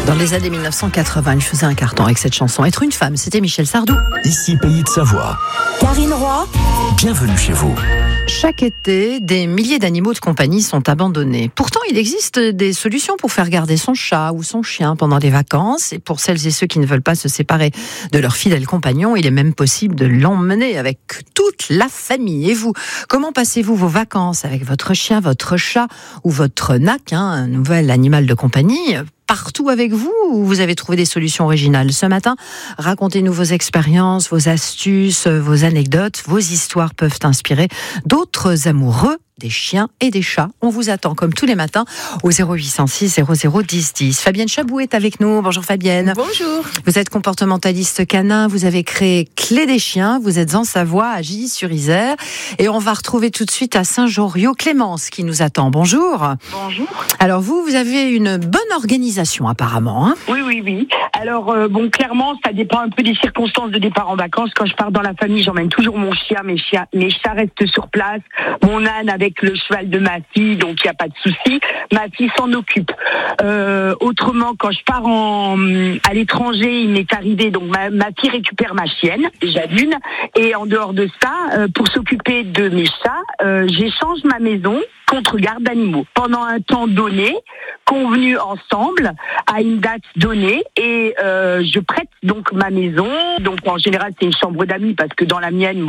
Dans les années 1980, il faisait un carton avec cette chanson. Être une femme, c'était Michel Sardou. Ici Pays de Savoie. Karine Roy. Bienvenue chez vous. Chaque été, des milliers d'animaux de compagnie sont abandonnés. Pourtant, il existe des solutions pour faire garder son chat ou son chien pendant les vacances. Et pour celles et ceux qui ne veulent pas se séparer de leur fidèle compagnon, il est même possible de l'emmener avec toute la famille. Et vous, comment passez-vous vos vacances avec votre chien, votre chat ou votre NAC, un nouvel animal de compagnie ? Partout avec vous ou vous avez trouvé des solutions originales? Ce matin, racontez-nous vos expériences, vos astuces, vos anecdotes. Vos histoires peuvent inspirer d'autres amoureux des chiens et des chats. On vous attend comme tous les matins au 0806 00 10 10. Fabienne Chabou est avec nous. Bonjour Fabienne. Bonjour. Vous êtes comportementaliste canin, vous avez créé Clé des chiens, vous êtes en Savoie, à Gilly-sur-Isère. Et on va retrouver tout de suite à Saint-Joriot Clémence qui nous attend. Bonjour. Bonjour. Alors vous avez une bonne organisation apparemment. Oui. Alors clairement, ça dépend un peu des circonstances de départ en vacances. Quand je pars dans la famille, j'emmène toujours mon chien, mes chats restent sur place. Mon âne avec le cheval de ma fille, donc il n'y a pas de souci. Ma fille s'en occupe. Autrement, quand je pars à l'étranger, il m'est arrivé, donc ma fille récupère ma chienne, déjà d'une, et en dehors de ça, pour s'occuper de mes chats, j'échange ma maison contre garde d'animaux pendant un temps donné, convenu ensemble, à une date donnée, et je prête donc ma maison. Donc en général c'est une chambre d'amis parce que dans la mienne,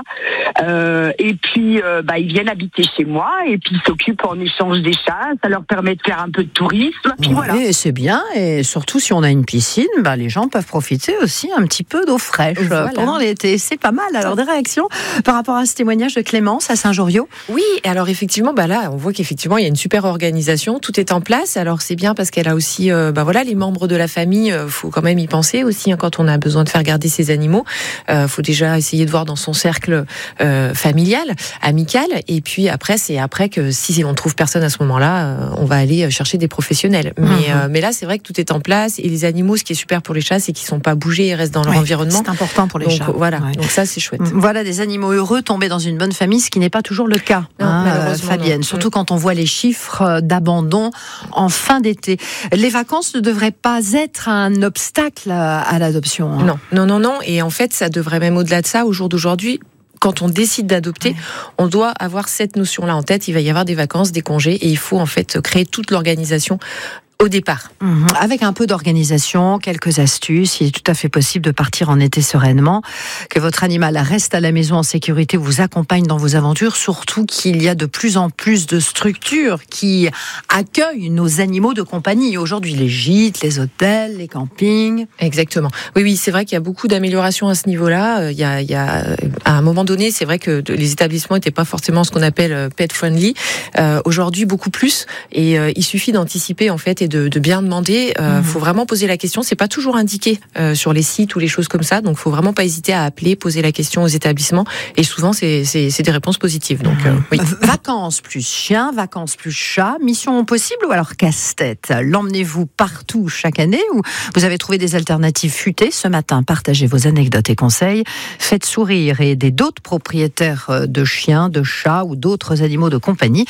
et puis ils viennent habiter chez moi et puis ils s'occupent en échange des chats. Ça leur permet de faire un peu de tourisme. Puis voilà. Et c'est bien, et surtout si on a une piscine, les gens peuvent profiter aussi un petit peu d'eau fraîche pendant l'été. C'est pas mal. Alors des réactions par rapport à ce témoignage de Clémence à Saint-Joriot? Oui, alors effectivement, là, on voit qu'effectivement, il y a une super organisation, tout est en place. Alors c'est bien parce qu'elle a aussi, les membres de la famille, faut quand même y penser aussi quand on a besoin de faire garder ses animaux. Faut déjà essayer de voir dans son cercle familial, amical, et puis après, c'est après que si on ne trouve personne à ce moment-là, on va aller chercher des professionnels. Mais là, c'est vrai que tout est en place, et les animaux, ce qui est super pour les chats, c'est qu'ils sont pas bougés et restent dans leur environnement. C'est important pour les chats. Voilà, donc ça, c'est chouette. Voilà des animaux heureux tombés dans une bonne famille, ce qui n'est pas toujours le cas, Fabienne. Surtout quand on voit les chiffres d'abandon en fin d'été. Les vacances ne devraient pas être un obstacle à l'adoption. Non. Et en fait, ça devrait même au-delà de ça, au jour d'aujourd'hui, quand on décide d'adopter, on doit avoir cette notion-là en tête. Il va y avoir des vacances, des congés, et il faut en fait créer toute l'organisation au départ. Avec un peu d'organisation, quelques astuces, il est tout à fait possible de partir en été sereinement, que votre animal reste à la maison en sécurité, vous accompagne dans vos aventures, surtout qu'il y a de plus en plus de structures qui accueillent nos animaux de compagnie. Aujourd'hui, les gîtes, les hôtels, les campings. Exactement. Oui, c'est vrai qu'il y a beaucoup d'améliorations à ce niveau-là. Il y a à un moment donné, c'est vrai que les établissements n'étaient pas forcément ce qu'on appelle pet friendly. Aujourd'hui, beaucoup plus. Et il suffit d'anticiper en fait et de bien demander. Faut vraiment poser la question. C'est pas toujours indiqué sur les sites ou les choses comme ça. Donc, faut vraiment pas hésiter à appeler, poser la question aux établissements. Et souvent, c'est des réponses positives. Donc, oui. Vacances plus chien, vacances plus chat. Mission possible ou alors casse-tête? L'emmenez-vous partout chaque année ou vous avez trouvé des alternatives futées? Ce matin, partagez vos anecdotes et conseils. Faites sourire et aider d'autres propriétaires de chiens, de chats ou d'autres animaux de compagnie.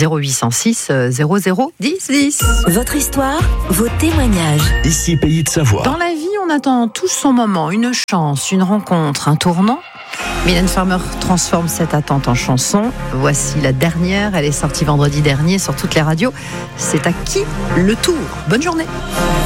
0806 00 10 10. Votre histoire, vos témoignages. Ici Pays de Savoie. Dans la vie, on attend tous son moment, une chance, une rencontre, un tournant. Mylène Farmer transforme cette attente en chanson. Voici la dernière, elle est sortie vendredi dernier sur toutes les radios. C'est à qui le tour? Bonne journée.